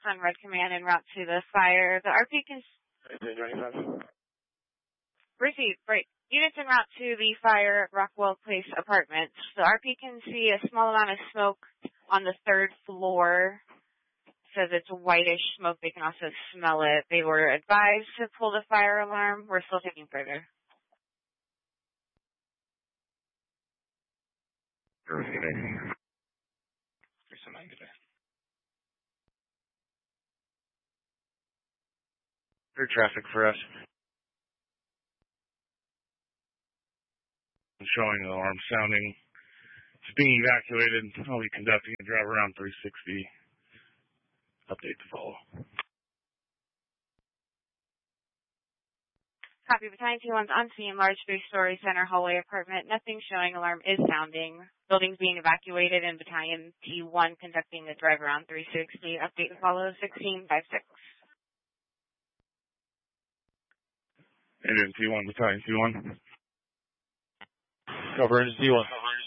on Red Command en route to the fire. The RP can... Receive, right. Units en route to the fire at Rockwell Place Apartments. The RP can see a small amount of smoke on the third floor. Says it's whitish smoke. They can also smell it. They were advised to pull the fire alarm. We're still taking further. Clear traffic for us. Showing the alarm sounding. It's being evacuated. I'll be conducting a drive around 360. Update to follow. Copy. Battalion T1's on scene. Large three-story center hallway apartment. Nothing showing. Alarm is sounding. Building's being evacuated and Battalion T1 conducting a drive around 360. Update to follow 1656. Engine T1, Battalion T1. Cover Engine T1.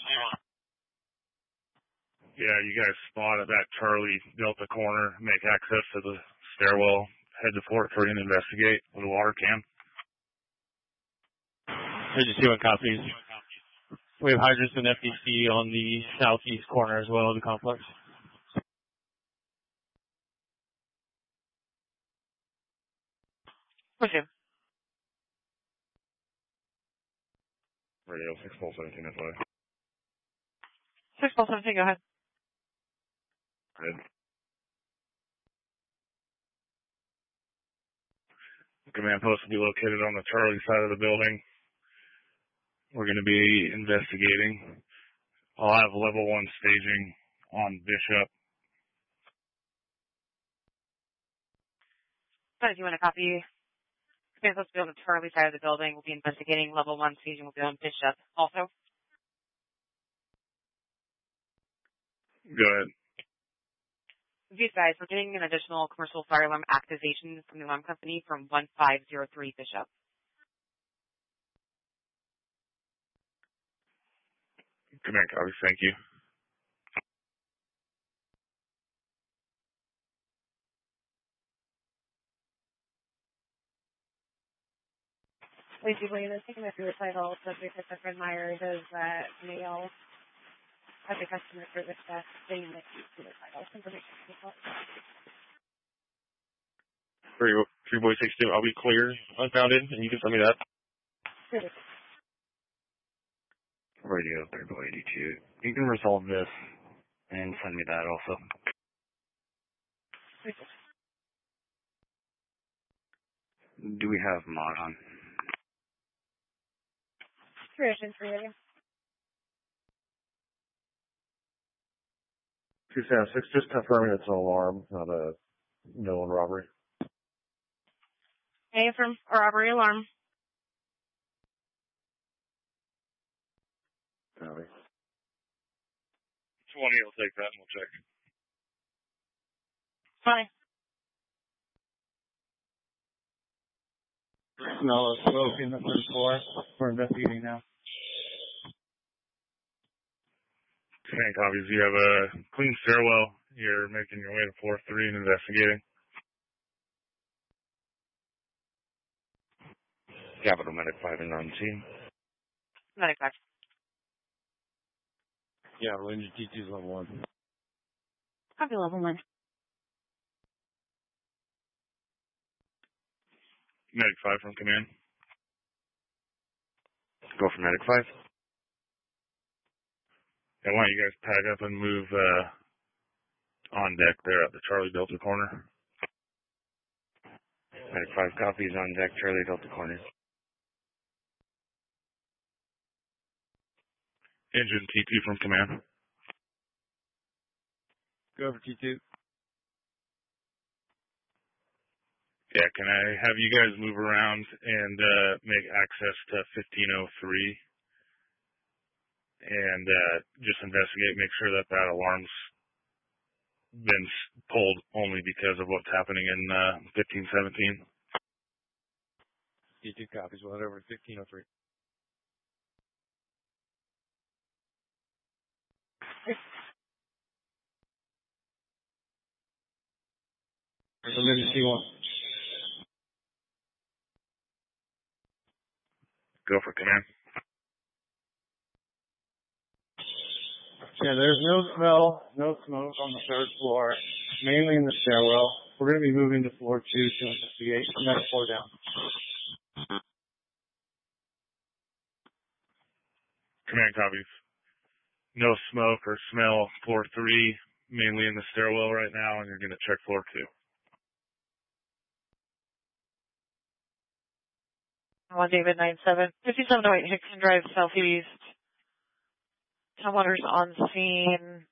Yeah, you guys spotted that Charlie Delta corner, make access to the stairwell, head to Fort 3 and investigate with a water can. Engine T1 copies. We have hydrants and FDC on the southeast corner as well of the complex. Push him. Radio 6-17 this way. 6-17, go ahead. Good. Command post will be located on the Charlie side of the building. We're going to be investigating. I'll have level 1 staging on Bishop. But if you want to copy, command post will be on the Charlie side of the building. We'll be investigating. Level 1 staging will be on Bishop. Also. Go ahead. These guys, we're getting an additional commercial fire alarm activation from the alarm company from 1503 Bishop. Command copy, thank you. Lacey Williams, taking a through title, subject to Fred Myers as male as a customer service desk, getting the through title. Information. 3 boy 62, I'll be clear, unfounded, and you can send me that. Radio 3 boy 82. You can resolve this and send me that also. Do we have mod on? Tradition for you. 276, just confirming it's an alarm, not a known robbery. A from a robbery alarm. Copy. 20 will take that and we'll check. Fine. Smell of smoke in the third floor. We're investigating now. Command copies, you have a clean stairwell. You're making your way to floor 3 and investigating. Capital Medic 5 and on scene. Medic 5. Yeah, Engine T2 is level 1. Copy level 1. Medic 5 from command. Go for Medic 5. I want you guys pack up and move on deck there at the Charlie Delta corner. Medic 5 copies on deck, Charlie Delta corner. Engine T2 from command. Go over T2. Yeah, can I have you guys move around and make access to 1503 and just investigate, make sure that that alarm's been pulled only because of what's happening in 1517. T2 copies. We'll head over to 1503. Emergency 1. Go for command. Yeah, there's no smell, no smoke on the third floor, mainly in the stairwell. We're going to be moving to floor 2 to investigate, next floor down. Command copies. No smoke or smell, floor 3, mainly in the stairwell right now, and you're going to check floor 2. 1 David 97, 5708 Hickson Drive, southeast. Homeowners on scene.